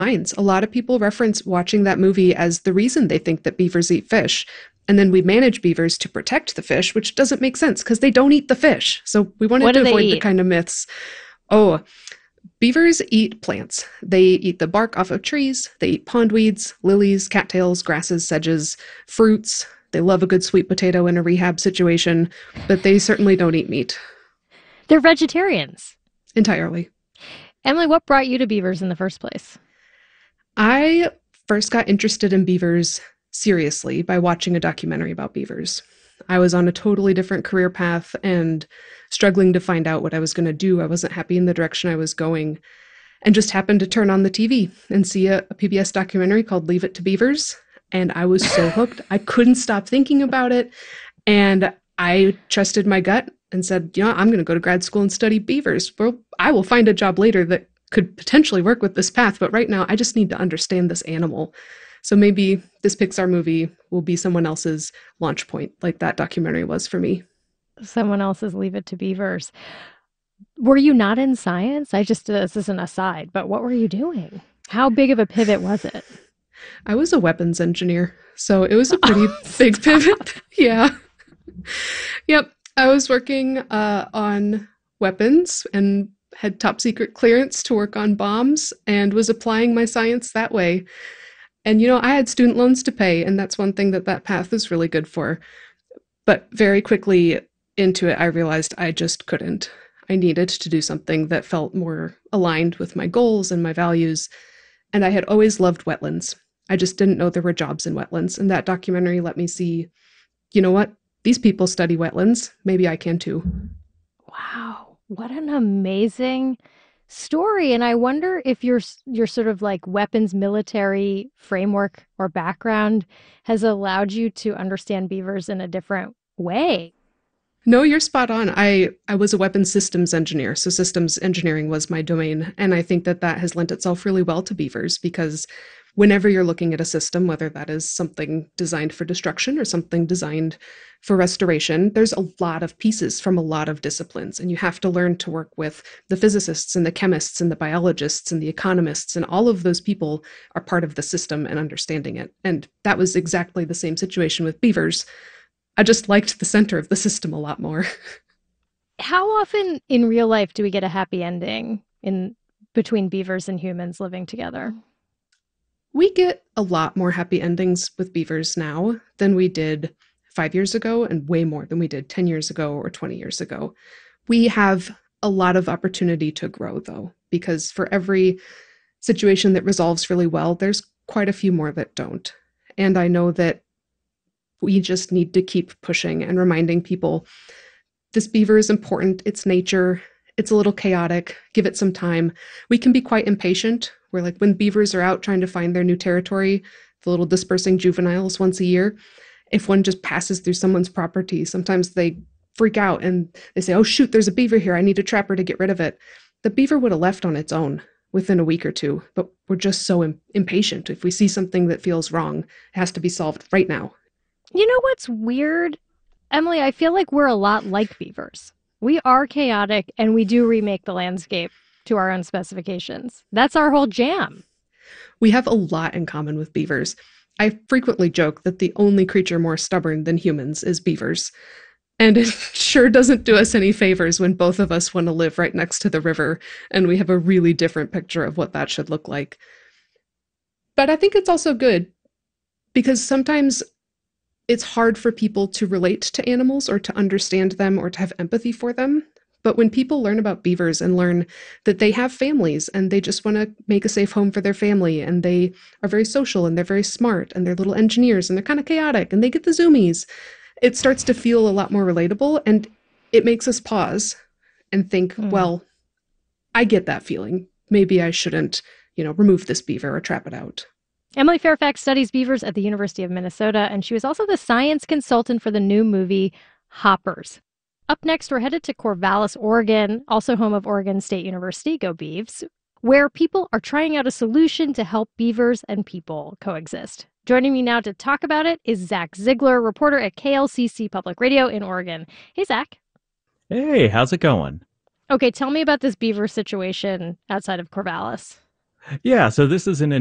minds. A lot of people reference watching that movie as the reason they think that beavers eat fish. And then we manage beavers to protect the fish, which doesn't make sense because they don't eat the fish. So we wanted What to do they avoid the eat? kind of myths. Oh, beavers eat plants. They eat the bark off of trees. They eat pondweeds, lilies, cattails, grasses, sedges, fruits. They love a good sweet potato in a rehab situation, but they certainly don't eat meat They're vegetarians. entirely. Emily, what brought you to beavers in the first place? I first got interested in beavers seriously by watching a documentary about beavers. I was on a totally different career path and struggling to find out what I was going to do. I wasn't happy in the direction I was going, and just happened to turn on the TV and see a PBS documentary called Leave It to Beavers. And I was so hooked. I couldn't stop thinking about it. And I trusted my gut and said, I'm going to go to grad school and study beavers. Well, I will find a job later that could potentially work with this path. But right now, I just need to understand this animal. So maybe this Pixar movie will be someone else's launch point, like that documentary was for me. Someone else's Leave It to Beavers. Were you not in science? This is an aside, but what were you doing? How big of a pivot was it? I was a weapons engineer, so it was a pretty Oh, big stop. pivot. Yeah. Yep. I was working on weapons and had top secret clearance to work on bombs and was applying my science that way. And, I had student loans to pay, and that's one thing that path is really good for. But very quickly into it, I realized I just couldn't. I needed to do something that felt more aligned with my goals and my values. And I had always loved wetlands. I just didn't know there were jobs in wetlands. And that documentary let me see, you know what? These people study wetlands. Maybe I can too. Wow, what an amazing story. And I wonder if your sort of like weapons military framework or background has allowed you to understand beavers in a different way. No, you're spot on. I was a weapons systems engineer, so systems engineering was my domain. And I think that has lent itself really well to beavers because whenever you're looking at a system, whether that is something designed for destruction or something designed for restoration, there's a lot of pieces from a lot of disciplines. And you have to learn to work with the physicists and the chemists and the biologists and the economists. And all of those people are part of the system and understanding it. And that was exactly the same situation with beavers. I just liked the center of the system a lot more. How often in real life do we get a happy ending in between beavers and humans living together? We get a lot more happy endings with beavers now than we did 5 years ago, and way more than we did 10 years ago or 20 years ago. We have a lot of opportunity to grow, though, because for every situation that resolves really well, there's quite a few more that don't. And I know that we just need to keep pushing and reminding people this beaver is important. It's nature. It's a little chaotic. Give it some time. We can be quite impatient. We're like when beavers are out trying to find their new territory, the little dispersing juveniles once a year, if one just passes through someone's property, sometimes they freak out and they say, oh, shoot, there's a beaver here. I need a trapper to get rid of it. The beaver would have left on its own within a week or two, but we're just so impatient. If we see something that feels wrong, it has to be solved right now. You know what's weird, Emily? I feel like we're a lot like beavers. We are chaotic and we do remake the landscape to our own specifications. That's our whole jam. We have a lot in common with beavers. I frequently joke that the only creature more stubborn than humans is beavers. And it sure doesn't do us any favors when both of us want to live right next to the river and we have a really different picture of what that should look like. But I think it's also good because sometimes it's hard for people to relate to animals or to understand them or to have empathy for them. But when people learn about beavers and learn that they have families and they just want to make a safe home for their family and they are very social and they're very smart and they're little engineers and they're kind of chaotic and they get the zoomies, it starts to feel a lot more relatable and it makes us pause and think, Hmm. well, I get that feeling. Maybe I shouldn't, remove this beaver or trap it out. Emily Fairfax studies beavers at the University of Minnesota, and she was also the science consultant for the new movie Hoppers. Up next, we're headed to Corvallis, Oregon, also home of Oregon State University, go Beavs, where people are trying out a solution to help beavers and people coexist. Joining me now to talk about it is Zach Ziegler, reporter at KLCC Public Radio in Oregon. Hey, Zach. Hey, how's it going? Okay, tell me about this beaver situation outside of Corvallis. Yeah, so this is an